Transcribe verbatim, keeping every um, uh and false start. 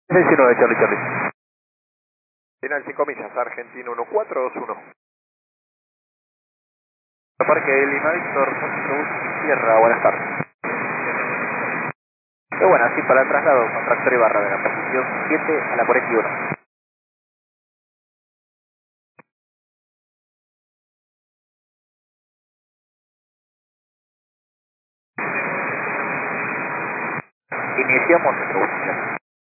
diecinueve, Charlie, Charlie. Final cinco millas, Argentino uno cuatro dos uno. Parque de Lima Víctor, Sierra, buenas tardes. Qué bueno, así para el traslado con tractor y barra de la posición siete a la cuarenta y uno. Iniciamos nuestro búsqueda.